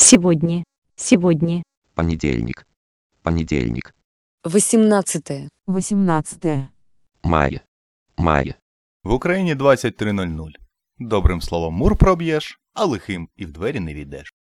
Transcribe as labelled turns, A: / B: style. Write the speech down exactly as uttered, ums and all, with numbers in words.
A: Сегодня. Сегодня.
B: Понедельник. Понедельник.
C: восемнадцатое.
A: восемнадцатое.
B: Мая. Мая.
D: В Україні двадцять три нуль нуль. Добрим словом мур проб'єш, а лихим і в двері не війдеш.